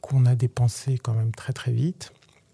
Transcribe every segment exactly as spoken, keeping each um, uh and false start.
qu'on a dépensé quand même très très vite.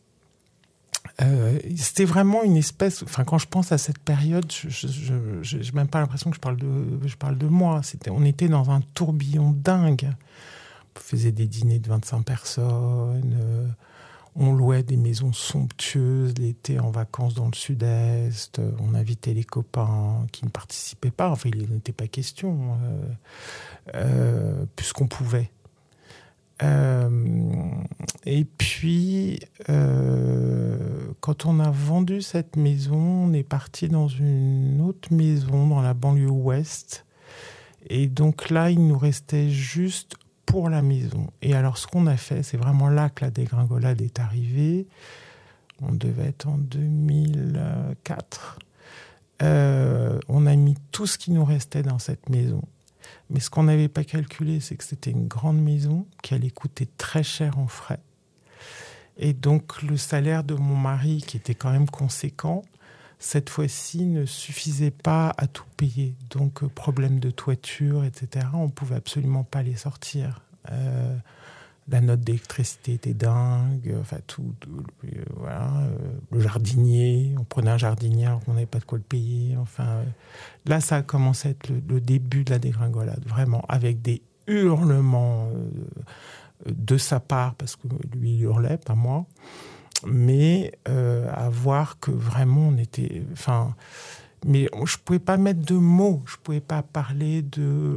Euh, c'était vraiment une espèce... Enfin, quand je pense à cette période, je n'ai même pas l'impression que je parle de, je parle de moi. C'était, on était dans un tourbillon dingue. On faisait des dîners de vingt-cinq personnes. Euh, on louait des maisons somptueuses l'été en vacances dans le sud-est. On invitait les copains qui ne participaient pas. Enfin, il n'était pas question, euh, euh, puisqu'on pouvait. Euh, et puis, euh, quand on a vendu cette maison, on est parti dans une autre maison dans la banlieue ouest. Et donc là, il nous restait juste pour la maison. Et alors, ce qu'on a fait, c'est vraiment là que la dégringolade est arrivée. On devait être en deux mille quatre. Euh, on a mis tout ce qui nous restait dans cette maison. Mais ce qu'on n'avait pas calculé, c'est que c'était une grande maison qui allait coûter très cher en frais. Et donc, le salaire de mon mari, qui était quand même conséquent, cette fois-ci ne suffisait pas à tout payer. Donc, problème de toiture, et cetera, on ne pouvait absolument pas les sortir. Euh, la note d'électricité était dingue, enfin tout, tout euh, voilà, euh, le jardinier, on prenait un jardinier alors qu'on n'avait pas de quoi le payer, enfin euh, là ça a commencé à être le, le début de la dégringolade, vraiment, avec des hurlements euh, de sa part, parce que lui il hurlait, pas moi, mais euh, à voir que vraiment on était, enfin, mais je pouvais pas mettre de mots, je pouvais pas parler de...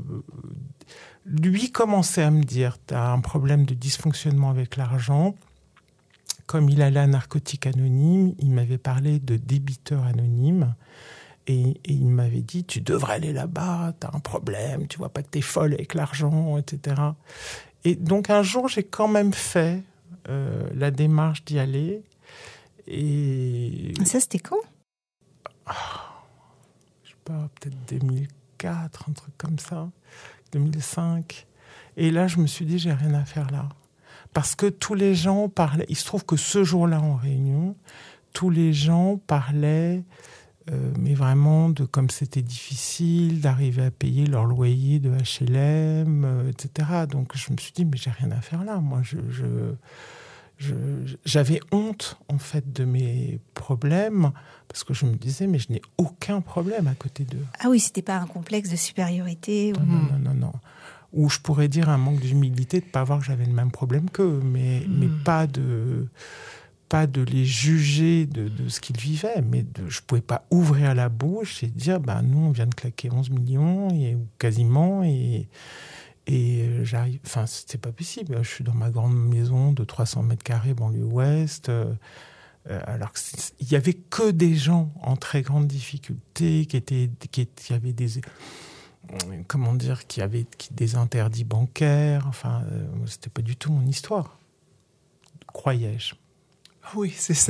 Lui commençait à me dire, tu as un problème de dysfonctionnement avec l'argent. Comme il allait à Narcotiques Anonymes, il m'avait parlé de débiteurs anonymes. Et, et il m'avait dit, tu devrais aller là-bas, tu as un problème, tu vois pas que tu es folle avec l'argent, et cetera. Et donc un jour, j'ai quand même fait euh, la démarche d'y aller. Et... Ça, c'était quand ? oh, Je sais pas, peut-être deux mille quatre, un truc comme ça. deux mille cinq. Et là, je me suis dit, j'ai rien à faire là. Parce que tous les gens parlaient... Il se trouve que ce jour-là, en réunion, tous les gens parlaient, euh, mais vraiment, de comme c'était difficile d'arriver à payer leur loyer de H L M, euh, et cetera. Donc, je me suis dit, mais j'ai rien à faire là. Moi, je... je Je, j'avais honte, en fait, de mes problèmes, parce que je me disais, mais je n'ai aucun problème à côté d'eux. Ah oui, c'était pas un complexe de supériorité ou... Non, non, non, non. Ou je pourrais dire un manque d'humilité de ne pas voir que j'avais le même problème qu'eux, mais, mmh. mais pas, de, pas de les juger de, de ce qu'ils vivaient. Mais de, je ne pouvais pas ouvrir la bouche et dire, bah, nous, on vient de claquer onze millions, et, ou quasiment, et... Et j'arrive, enfin, c'est pas possible. Je suis dans ma grande maison de trois cents mètres carrés, banlieue ouest, euh, alors qu'il y avait que des gens en très grande difficulté, qui étaient, qui, qui avaient des, comment dire, qui avaient qui, des interdits bancaires. Enfin, euh, c'était pas du tout mon histoire, croyais-je. Oui, c'est ça.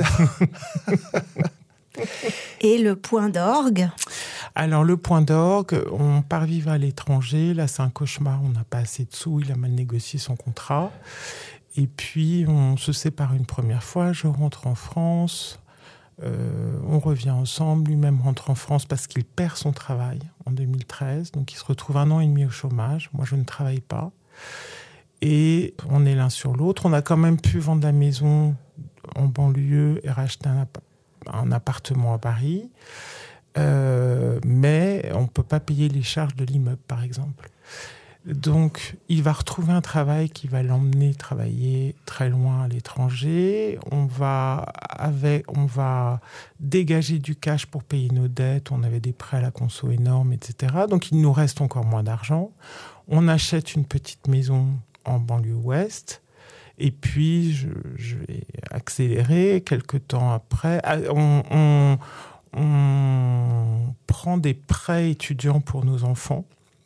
Et le point d'orgue ? Alors, le point d'orgue, on part vivre à l'étranger. Là, c'est un cauchemar. On n'a pas assez de sous. Il a mal négocié son contrat. Et puis, on se sépare une première fois. Je rentre en France. Euh, on revient ensemble. Lui-même rentre en France parce qu'il perd son travail en deux mille treize. Donc, il se retrouve un an et demi au chômage. Moi, je ne travaille pas. Et on est l'un sur l'autre. On a quand même pu vendre la maison en banlieue et racheter un, app- un appartement à Paris. Euh, mais on ne peut pas payer les charges de l'immeuble, par exemple. Donc, il va retrouver un travail qui va l'emmener travailler très loin à l'étranger. On va, avec, on va dégager du cash pour payer nos dettes. On avait des prêts à la conso énormes, et cetera. Donc, il nous reste encore moins d'argent. On achète une petite maison en banlieue ouest. Et puis, je, je vais accélérer. Quelques temps après, on... on On prend des prêts étudiants pour nos enfants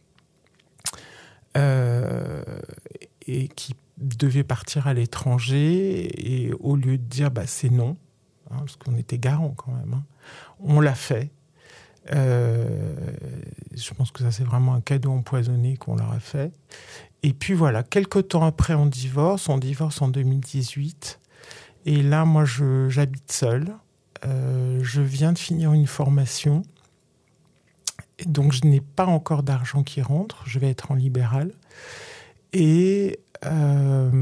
euh, et qui devaient partir à l'étranger. Et au lieu de dire bah, c'est non, hein, parce qu'on était garant quand même, hein, on l'a fait. Euh, je pense que ça, c'est vraiment un cadeau empoisonné qu'on leur a fait. Et puis voilà, quelques temps après, on divorce. On divorce en deux mille dix-huit. Et là, moi, je, j'habite seule. Euh, je viens de finir une formation, donc je n'ai pas encore d'argent qui rentre, je vais être en libéral. Et euh,